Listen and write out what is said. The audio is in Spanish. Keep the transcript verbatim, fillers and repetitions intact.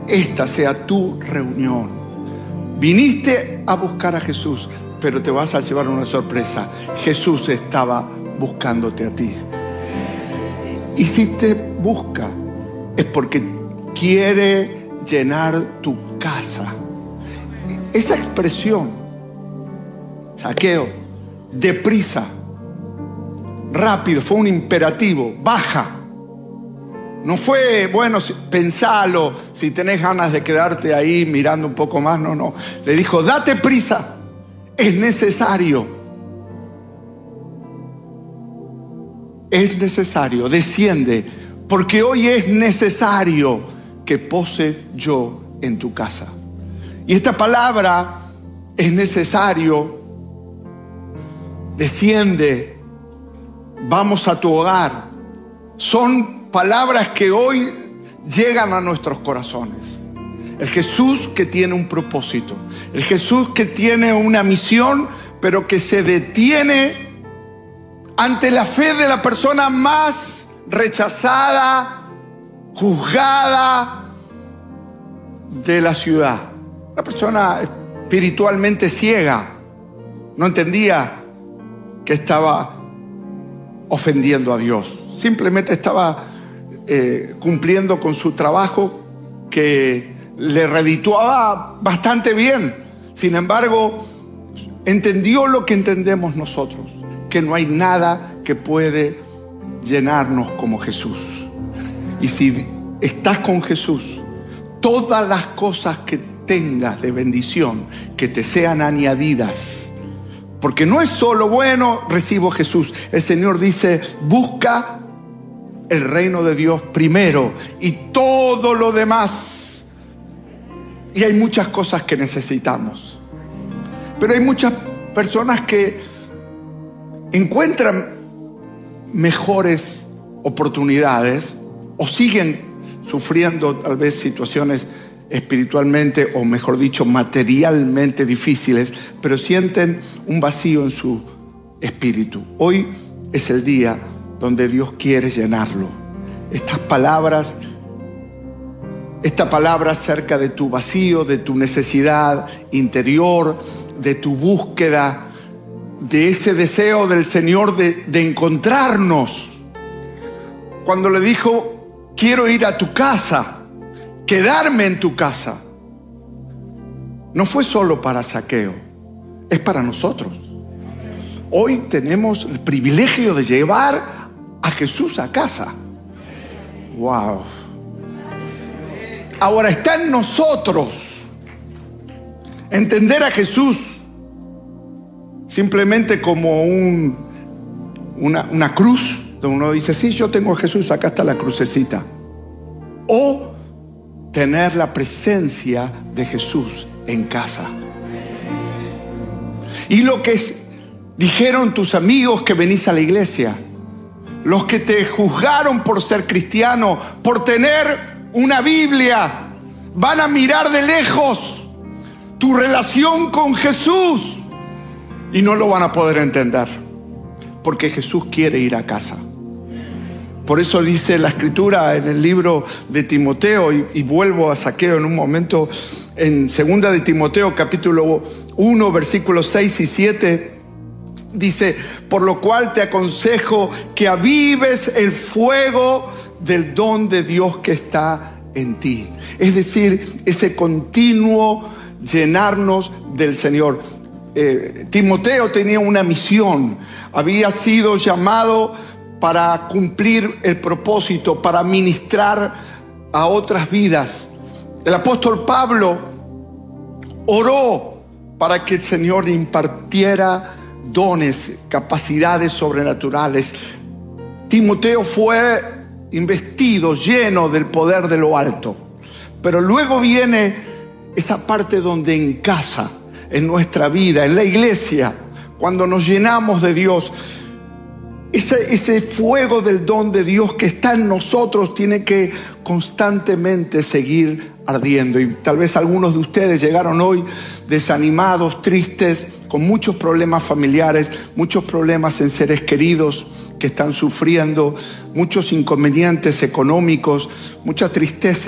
esta sea tu reunión. Viniste a buscar a Jesús, pero te vas a llevar una sorpresa. Jesús estaba buscándote a ti. Y, y si te busca, es porque quiere llenar tu casa. Esa expresión, Zaqueo, deprisa, rápido, fue un imperativo, baja. No fue, bueno, pensalo, si tenés ganas de quedarte ahí mirando un poco más, no, no. Le dijo, date prisa, es necesario. Es necesario, desciende, porque hoy es necesario que pose yo en tu casa. Y esta palabra, es necesario, desciende, vamos a tu hogar, son palabras que hoy llegan a nuestros corazones. El Jesús que tiene un propósito, el Jesús que tiene una misión, pero que se detiene ante la fe de la persona más rechazada, juzgada de la ciudad. La persona espiritualmente ciega, no entendía que estaba ofendiendo a Dios. Simplemente estaba eh, cumpliendo con su trabajo que le redituaba bastante bien. Sin embargo, entendió lo que entendemos nosotros, que no hay nada que puede llenarnos como Jesús. Y si estás con Jesús, todas las cosas que tengas de bendición, que te sean añadidas. Porque no es solo, bueno, recibo a Jesús. El Señor dice, busca el reino de Dios primero y todo lo demás. Y hay muchas cosas que necesitamos. Pero hay muchas personas que encuentran mejores oportunidades o siguen sufriendo tal vez situaciones espiritualmente, o mejor dicho, materialmente difíciles, pero sienten un vacío en su espíritu. Hoy es el día donde Dios quiere llenarlo. Estas palabras, esta palabra acerca de tu vacío, de tu necesidad interior, de tu búsqueda, de ese deseo del Señor de, de encontrarnos. Cuando le dijo, quiero ir a tu casa, quedarme en tu casa, no fue solo para Zaqueo, es para nosotros. Hoy tenemos el privilegio de llevar a Jesús a casa. Wow. Ahora está en nosotros entender a Jesús simplemente como un, una, una cruz, donde uno dice, sí, yo tengo a Jesús, acá está la crucecita. O tener la presencia de Jesús en casa. Y lo que es, dijeron tus amigos que venís a la iglesia, los que te juzgaron por ser cristiano, por tener una Biblia, van a mirar de lejos tu relación con Jesús y no lo van a poder entender, porque Jesús quiere ir a casa. Por eso dice la Escritura en el libro de Timoteo, y, y vuelvo a Zaqueo en un momento, en segunda de Timoteo capítulo uno versículos seis y siete, dice, por lo cual te aconsejo que avives el fuego del don de Dios que está en ti. Es decir, ese continuo llenarnos del Señor. Eh, Timoteo tenía una misión, había sido llamado para cumplir el propósito, para ministrar a otras vidas. El apóstol Pablo oró para que el Señor impartiera dones, capacidades sobrenaturales. Timoteo fue investido, lleno del poder de lo alto. Pero luego viene esa parte donde en casa, en nuestra vida, en la iglesia, cuando nos llenamos de Dios, ese, ese fuego del don de Dios que está en nosotros tiene que constantemente seguir ardiendo. Y tal vez algunos de ustedes llegaron hoy desanimados, tristes, con muchos problemas familiares, muchos problemas en seres queridos que están sufriendo, muchos inconvenientes económicos, mucha tristeza.